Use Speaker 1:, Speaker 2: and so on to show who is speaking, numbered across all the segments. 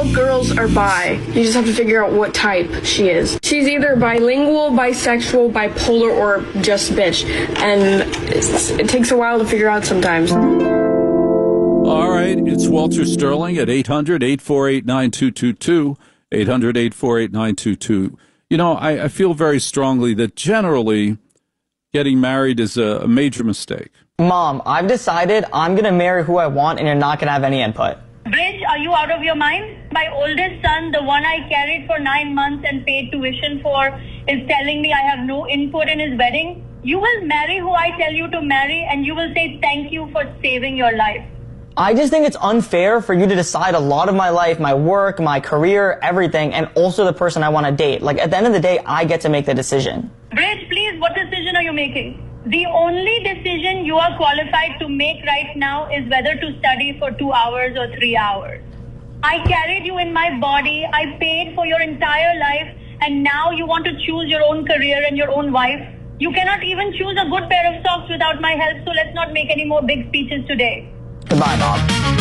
Speaker 1: Both girls are bi. You just have to figure out what type she is. She's either bilingual, bisexual, bipolar, or just bitch. And it takes a while to figure out sometimes.
Speaker 2: All right, it's Walter Sterling at 800-848-9222, 800-848-9222. You know, I feel very strongly that generally getting married is a major mistake.
Speaker 3: Mom, I've decided I'm going to marry who I want and you're not going to have any input.
Speaker 4: Bridge, are you out of your mind? My oldest son, the one I carried for 9 months and paid tuition for, is telling me I have no input in his wedding. You will marry who I tell you to marry and you will say thank you for saving your life.
Speaker 3: I just think it's unfair for you to decide a lot of my life, my work, my career, everything, and also the person I want to date. Like, at the end of the day, I get to make the decision.
Speaker 4: Bridge, please, what decision are you making? The only decision you are qualified to make right now is whether to study for 2 hours or 3 hours. I carried you in my body, I paid for your entire life, and now you want to choose your own career and your own wife? You cannot even choose a good pair of socks without my help, so let's not make any more big speeches today.
Speaker 3: Goodbye, Mom.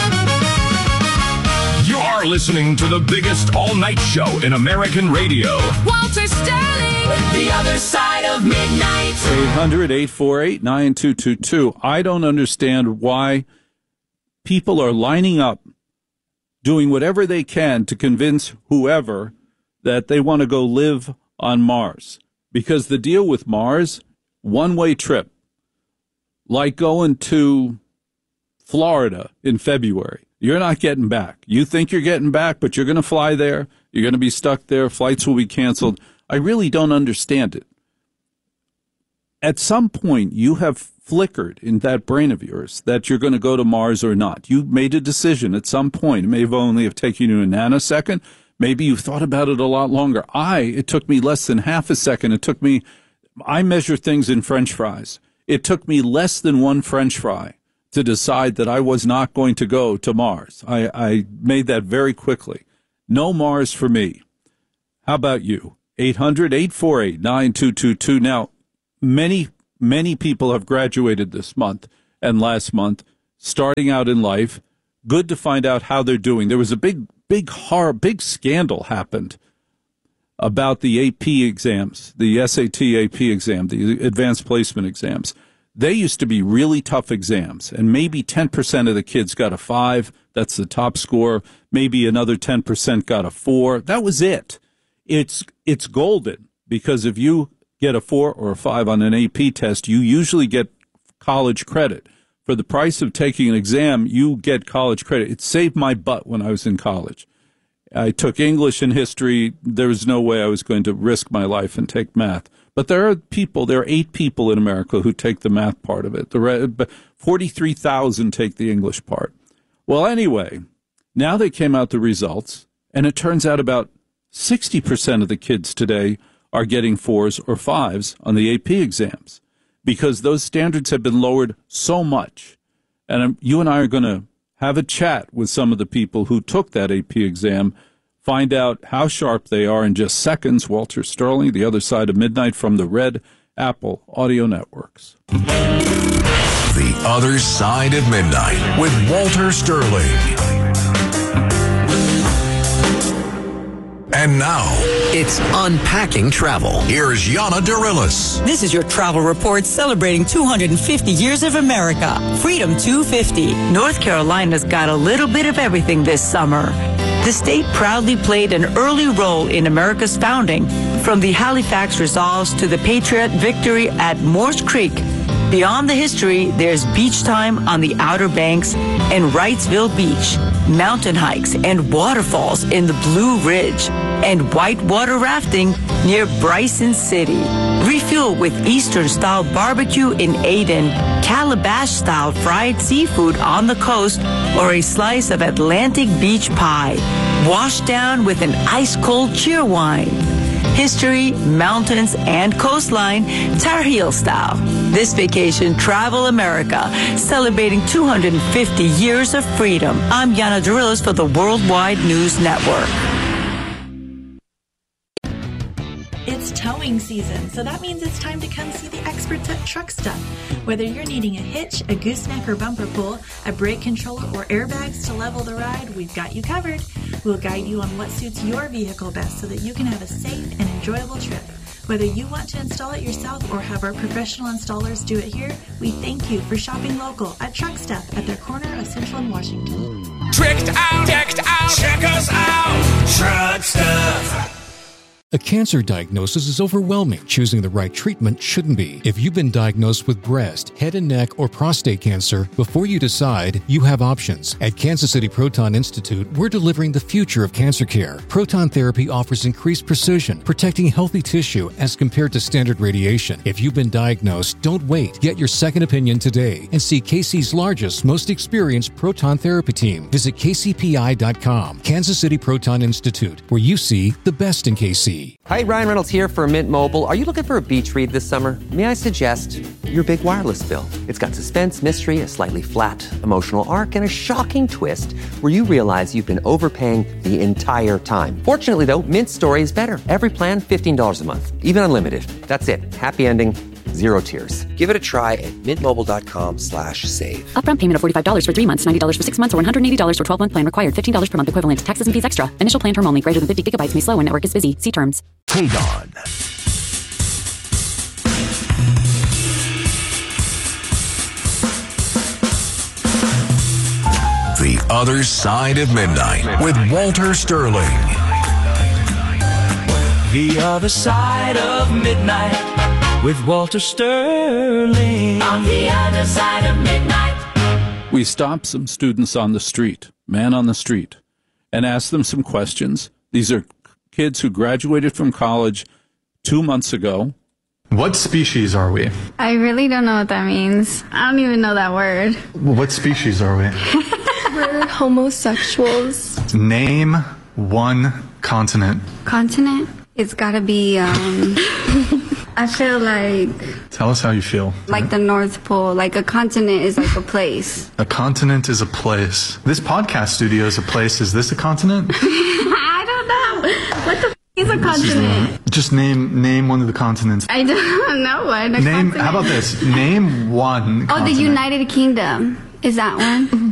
Speaker 5: You are listening to the biggest all-night show in American radio.
Speaker 6: Walter Sterling, the other side of midnight.
Speaker 2: 800-848-9222. I don't understand why people are lining up, doing whatever they can to convince whoever that they want to go live on Mars. Because the deal with Mars, one-way trip, like going to Florida in February. You're not getting back. You think you're getting back, but you're going to fly there. You're going to be stuck there. Flights will be canceled. I really don't understand it. At some point, you have flickered in that brain of yours that you're going to go to Mars or not. You made a decision at some point. It may have only have taken you a nanosecond. Maybe you've thought about it a lot longer. It took me less than half a second. I measure things in French fries. It took me less than one French fry to decide that I was not going to go to Mars. I made that very quickly. No Mars for me. How about you? 800-848-9222. Now, many people have graduated this month and last month, starting out in life. Good to find out how they're doing. There was a big scandal happened about the AP exams, the SAT AP exam, the advanced placement exams. They used to be really tough exams, and maybe 10% of the kids got a 5. That's the top score. Maybe another 10% got a 4. That was it. It's golden, because if you get a 4 or a 5 on an AP test, you usually get college credit. For the price of taking an exam, you get college credit. It saved my butt when I was in college. I took English and history. There was no way I was going to risk my life and take math. But there are 8 people in America who take the math part of it. 43,000 take the English part. Well, anyway, now they came out the results, and it turns out about 60% of the kids today are getting 4s or 5s on the AP exams, because those standards have been lowered so much. And you and I are going to have a chat with some of the people who took that AP exam, find out how sharp they are in just seconds. Walter Sterling, The Other Side of Midnight, from the Red Apple Audio Networks.
Speaker 5: The Other Side of Midnight with Walter Sterling. And now,
Speaker 7: it's Unpacking Travel.
Speaker 5: Here's Yana Dirilis.
Speaker 8: This is your travel report celebrating 250 years of America. Freedom 250. North Carolina's got a little bit of everything this summer. The state proudly played an early role in America's founding, from the Halifax Resolves to the Patriot victory at Moores Creek. Beyond the history, there's beach time on the Outer Banks and Wrightsville Beach, mountain hikes and waterfalls in the Blue Ridge, and whitewater rafting near Bryson City. Refuel with Eastern-style barbecue in Aden, Calabash-style fried seafood on the coast, or a slice of Atlantic beach pie. Washed down with an ice-cold cheer wine. History, mountains, and coastline, Tar Heel style. This vacation, travel America, celebrating 250 years of freedom. I'm Yana Dirilis for the Worldwide News Network.
Speaker 9: It's towing season, so that means it's time to come see the experts at Truck Stuff. Whether you're needing a hitch, a gooseneck or bumper pull, a brake controller, or airbags to level the ride, we've got you covered. We'll guide you on what suits your vehicle best so that you can have a safe and enjoyable trip. Whether you want to install it yourself or have our professional installers do it here, we thank you for shopping local at Truck Stuff at their corner of Central and Washington.
Speaker 6: Tricked out, decked out, check us out. Truck Stuff.
Speaker 10: A cancer diagnosis is overwhelming. Choosing the right treatment shouldn't be. If you've been diagnosed with breast, head and neck, or prostate cancer, before you decide, you have options. At Kansas City Proton Institute, we're delivering the future of cancer care. Proton therapy offers increased precision, protecting healthy tissue as compared to standard radiation. If you've been diagnosed, don't wait. Get your second opinion today and see KC's largest, most experienced proton therapy team. Visit kcpi.com. Kansas City Proton Institute, where you see the best in KC.
Speaker 11: Hi, Ryan Reynolds here for Mint Mobile. Are you looking for a beach read this summer? May I suggest your big wireless bill? It's got suspense, mystery, a slightly flat emotional arc, and a shocking twist where you realize you've been overpaying the entire time. Fortunately, though, Mint's story is better. Every plan, $15 a month. Even unlimited. That's it. Happy ending. Zero tears. Give it a try at mintmobile.com/save.
Speaker 12: Upfront payment of $45 for 3 months, $90 for 6 months, or $180 for 12-month plan required. $15 per month equivalent. Taxes and fees extra. Initial plan term only. Greater than 50 gigabytes may slow when network is busy. See terms.
Speaker 5: KDON. The Other Side of Midnight with Walter Sterling.
Speaker 6: The Other Side of Midnight with Walter Sterling. On the other side of midnight.
Speaker 2: We stopped some students on the street, man on the street, and asked them some questions. These are kids who graduated from college 2 months ago.
Speaker 13: What species are we?
Speaker 14: I really don't know what that means. I don't even know that word.
Speaker 13: What species are we?
Speaker 14: We're homosexuals.
Speaker 13: Name one continent.
Speaker 14: Continent? It's gotta be, I feel like...
Speaker 13: Tell us how you feel.
Speaker 14: Like the North Pole. Like a continent is like a place.
Speaker 13: A continent is a place. This podcast studio is a place. Is this a continent?
Speaker 14: I don't know. What the f*** is a continent?
Speaker 13: Just name one of the continents.
Speaker 14: I don't know what a continent.
Speaker 13: How about this? Name one continent.
Speaker 14: Oh, the United Kingdom. Is that one?